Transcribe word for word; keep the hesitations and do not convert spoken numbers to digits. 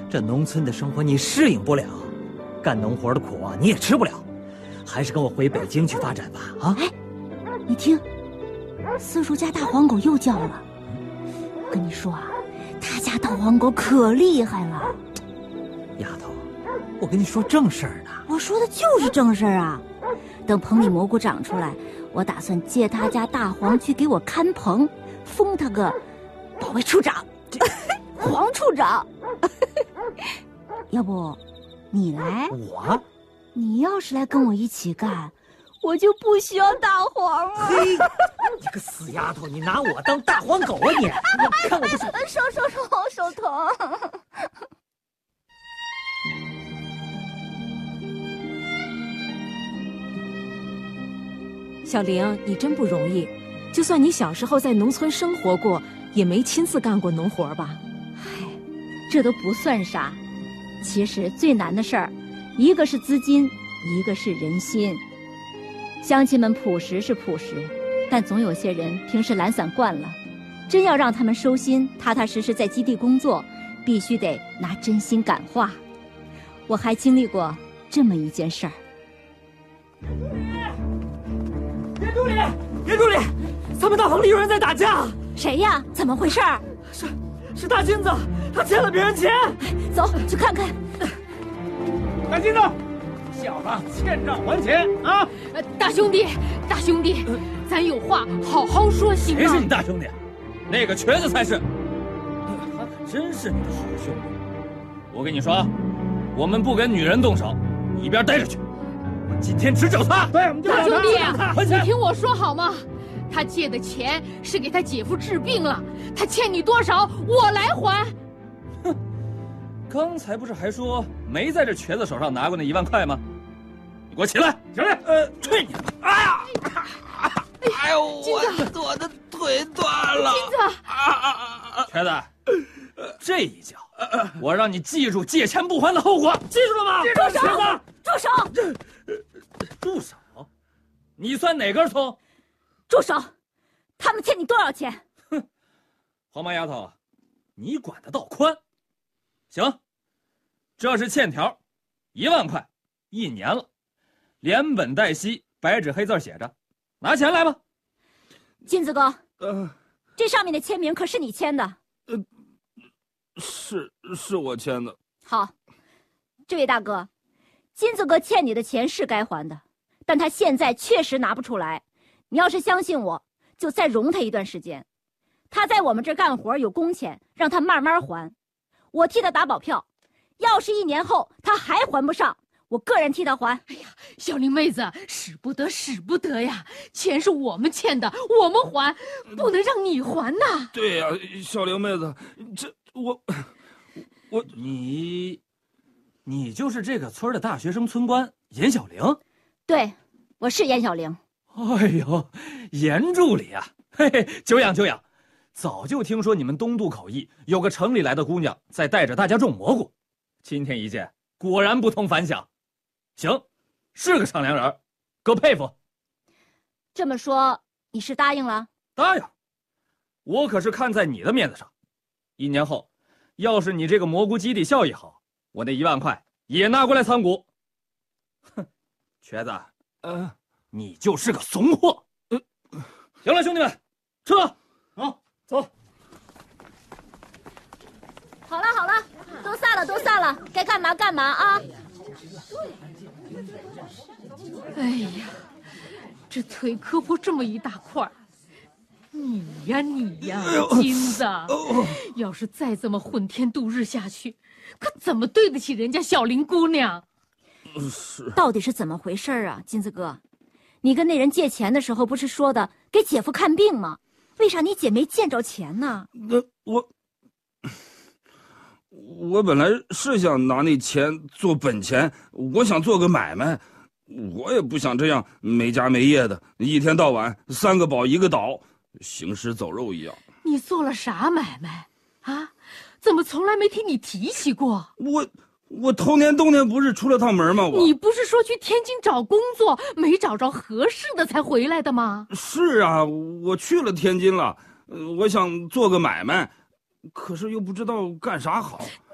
这农村的生活你适应不了，干农活的苦啊你也吃不了，还是跟我回北京去发展吧。啊！ 哎，你听，四叔家大黄狗又叫了。跟你说啊，他家大黄狗可厉害了。 丫头，我跟你说正事儿呢。 我说的就是正事儿啊。等棚里蘑菇长出来，我打算借他家大黄去给我看棚，封他个保卫处长，黄处长。要不你来？ 我？ 你要是来跟我一起干，我就不需要大黄了。 嘿，你个死丫头，你拿我当大黄狗啊你！你看我不是…… 手手手手疼。 小玲，你真不容易，就算你小时候在农村生活过，也没亲自干过农活吧？ 嗨，这都不算啥。其实最难的事儿，一个是资金，一个是人心。乡亲们朴实是朴实，但总有些人平时懒散惯了，真要让他们收心，踏踏实实在基地工作，必须得拿真心感化。我还经历过这么一件事儿。 别助理，别助理，咱们大棚里有人在打架。 谁呀？怎么回事？ 是是大金子，他欠了别人钱。 走去看看。 大金子，小子欠账还钱啊！ 呃，大兄弟，大兄弟，呃、咱有话好好说，行吗？ 谁是你大兄弟？那个瘸子才是。他可真是你的好兄弟。我跟你说，我们不跟女人动手，你一边待着去。我今天只找他。 对，我们就大兄弟， 还钱！ 你听我说好吗？他借的钱是给他姐夫治病了，他欠你多少，我来还。 哼，刚才不是还说没在这瘸子手上拿过那一万块吗？你给我起来！起来！呃，去你的！哎呀！ 哎呦，我我的腿断了！ 金子， 瘸子，这一脚，我让你记住借钱不还的后果，记住了吗？ 住手！住手！ 住手！你算哪根葱？ 住手！他们欠你多少钱？ 哼，黄毛丫头，你管得倒宽。行，这是欠条，一万块，一年了，连本带息，白纸黑字写着，拿钱来吧。 金子哥， 呃， 这上面的签名可是你签的？ 呃，是是我签的。 好，这位大哥，金子哥欠你的钱是该还的，但他现在确实拿不出来。你要是相信我，就再容他一段时间。他在我们这儿干活有工钱，让他慢慢还。我替他打保票，要是一年后他还还不上，我个人替他还。 哎呀，小玲妹子，使不得，使不得呀！钱是我们欠的，我们还，不能让你还呐。 对呀、啊，小玲妹子，这我我你，你就是这个村的大学生村官严小玲？ 对，我是严小玲。 哎呦，严助理啊，嘿嘿，久仰久仰。早就听说你们东渡口驿有个城里来的姑娘在带着大家种蘑菇，今天一见，果然不同凡响。行，是个敞亮人，哥佩服。 这么说，你是答应了？ 答应。我可是看在你的面子上，一年后，要是你这个蘑菇基地效益好，我那一万块也拿过来参股。哼，瘸子， 呃， 你就是个怂货。呃，行了，兄弟们，撤。好。走， 好了好了，都散了都散了，该干嘛干嘛啊！ 哎呀，这腿磕破这么一大块，你呀你呀，金子，要是再这么混天度日下去，可怎么对得起人家小林姑娘？ 是， 到底是怎么回事啊，金子哥？你跟那人借钱的时候不是说的给姐夫看病吗？为啥你姐没见着钱呢？ 那我，我本来是想拿那钱做本钱，我想做个买卖，我也不想这样没家没业的，一天到晚三个宝一个倒，行尸走肉一样。 你做了啥买卖啊？怎么从来没听你提起过？ 我我头年冬天不是出了趟门吗？我你不是说去天津找工作，没找着合适的才回来的吗？ 是啊，我去了天津了，我想做个买卖，可是又不知道干啥好。